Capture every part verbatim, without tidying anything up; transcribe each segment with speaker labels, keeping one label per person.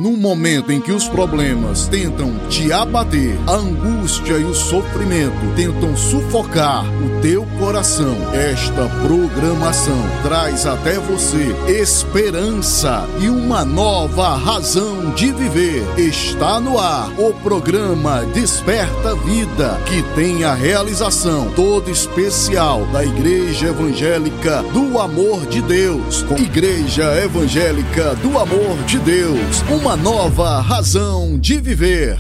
Speaker 1: No momento em que os problemas tentam te abater, a angústia e o sofrimento tentam sufocar o teu coração, esta programação traz até você esperança e uma nova razão de viver. Está no ar o programa Desperta Vida, que tem a realização toda especial da Igreja Evangélica do Amor de Deus. Igreja Evangélica do Amor de Deus, uma nova razão de viver.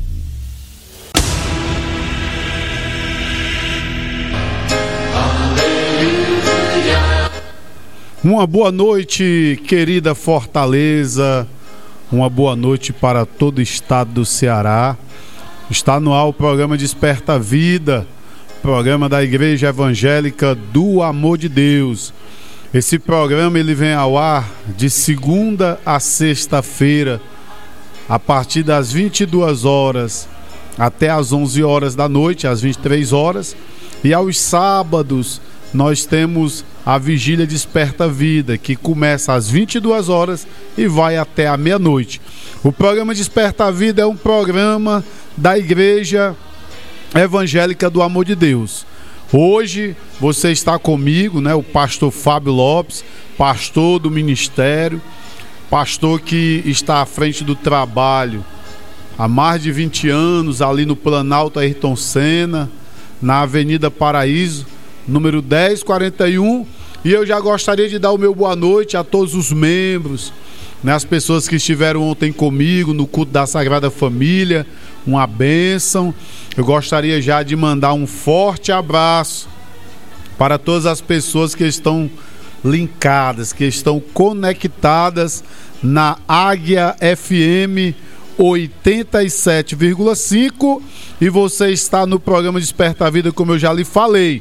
Speaker 2: Uma boa noite, querida Fortaleza. Uma boa noite para todo o estado do Ceará. Está no ar o programa Desperta Vida, programa da Igreja Evangélica do Amor de Deus. Esse programa ele vem ao ar de segunda a sexta-feira, a partir das vinte e duas horas até as onze horas da noite, às vinte e três horas. E aos sábados nós temos a Vigília Desperta Vida, que começa às vinte e duas horas e vai até a meia-noite. O programa Desperta Vida é um programa da Igreja Evangélica do Amor de Deus. Hoje você está comigo, né, o pastor Fábio Lopes, pastor do ministério, pastor que está à frente do trabalho há mais de vinte anos, ali no Planalto Ayrton Senna, na Avenida Paraíso, número dez quarenta e um. E eu já gostaria de dar o meu boa noite a todos os membros, né, as pessoas que estiveram ontem comigo no culto da Sagrada Família, uma bênção. Eu gostaria já de mandar um forte abraço para todas as pessoas que estão linkadas, que estão conectadas na Águia F M oitenta e sete vírgula cinco, e você está no programa Desperta Vida, como eu já lhe falei.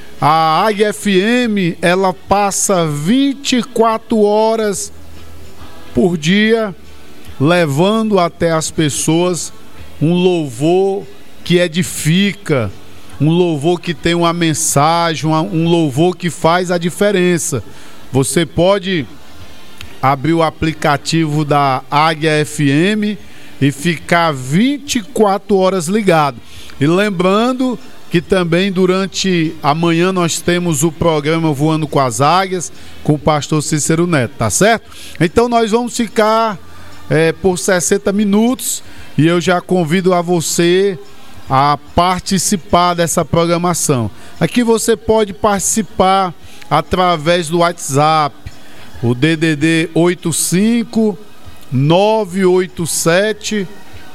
Speaker 2: A Águia F M, ela passa vinte e quatro horas por dia, levando até as pessoas um louvor que edifica, um louvor que tem uma mensagem, um louvor que faz a diferença. Você pode abrir o aplicativo da Águia F M e ficar vinte e quatro horas ligado. E lembrando que também durante a manhã nós temos o programa Voando com as Águias, com o pastor Cícero Neto, tá certo? Então nós vamos ficar é, por sessenta minutos, e eu já convido a você a participar dessa programação. Aqui você pode participar através do WhatsApp, o D D D oito cinco nove oito sete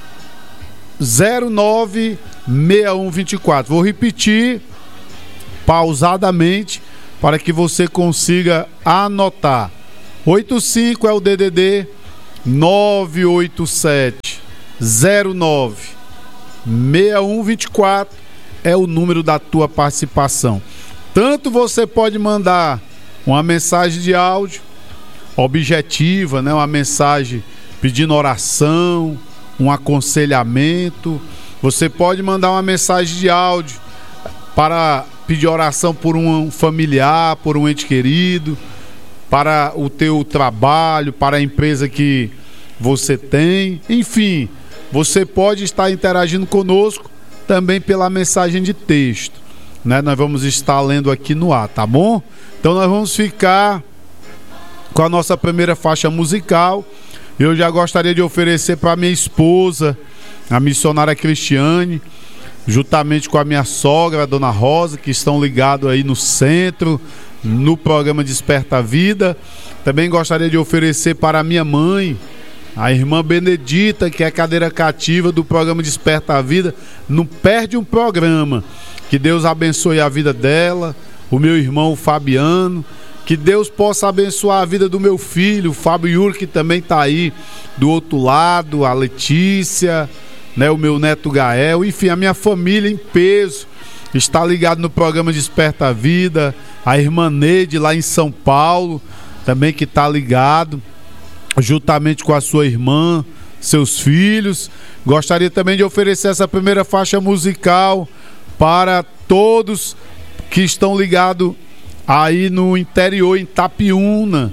Speaker 2: zero nove seis um dois quatro. Vou repetir pausadamente para que você consiga anotar. oito cinco é o D D D, nove oito sete zero nove seis um dois quatro é o número da tua participação. Tanto você pode mandar uma mensagem de áudio objetiva, né? Uma mensagem pedindo oração, um aconselhamento. Você pode mandar uma mensagem de áudio para pedir oração por um familiar, por um ente querido, para o teu trabalho, para a empresa que você tem. Enfim, você pode estar interagindo conosco também pela mensagem de texto, né? Nós vamos estar lendo aqui no ar, tá bom? Então nós vamos ficar com a nossa primeira faixa musical. Eu já gostaria de oferecer para minha esposa, a missionária Cristiane, juntamente com a minha sogra, a dona Rosa, que estão ligados aí no centro, no programa Desperta Vida. Também gostaria de oferecer para a minha mãe, a irmã Benedita, que é cadeira cativa do programa Desperta Vida. Não perde um programa. Que Deus abençoe a vida dela, o meu irmão Fabiano. Que Deus possa abençoar a vida do meu filho, o Fábio Yuri, que também está aí do outro lado, a Letícia, né, o meu neto Gael, enfim, a minha família em peso está ligado no programa Desperta Vida, a irmã Neide lá em São Paulo, também que está ligado, juntamente com a sua irmã, seus filhos. Gostaria também de oferecer essa primeira faixa musical para todos que estão ligados aí no interior, em Itapiúna,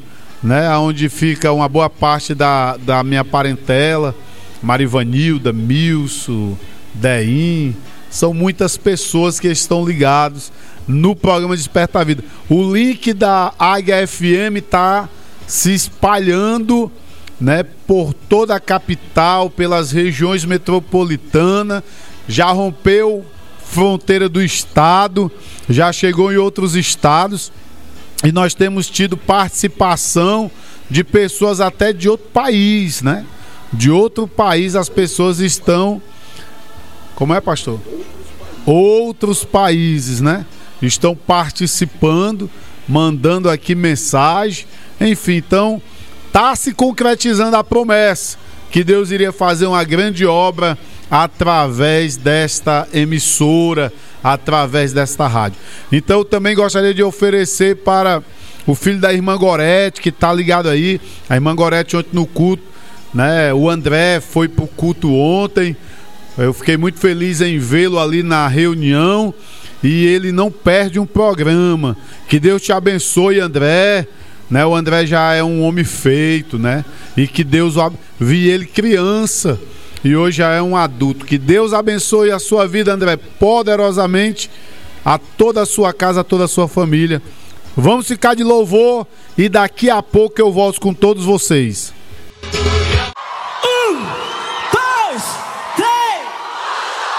Speaker 2: né? Onde fica uma boa parte da, da minha parentela, Marivanilda, Milso, Deim. São muitas pessoas que estão ligados no programa Desperta a Vida. O link da Águia F M está se espalhando, né, por toda a capital, pelas regiões metropolitanas, já rompeu fronteira do estado, já chegou em outros estados, e nós temos tido participação de pessoas até de outro país, né? De outro país as pessoas estão... Como é, pastor? Outros países, né? Estão participando, mandando aqui mensagem, enfim, então está se concretizando a promessa que Deus iria fazer uma grande obra através desta emissora, através desta rádio. Então eu também gostaria de oferecer para o filho da irmã Gorete, que está ligado aí, a irmã Gorete ontem no culto, né? O André foi para o culto ontem, eu fiquei muito feliz em vê-lo ali na reunião, e ele não perde um programa. Que Deus te abençoe, André, né? O André já é um homem feito, né? E que Deus vi ele criança e hoje já é um adulto. Que Deus abençoe a sua vida, André, poderosamente, a toda a sua casa, a toda a sua família. Vamos ficar de louvor e daqui a pouco eu volto com todos vocês.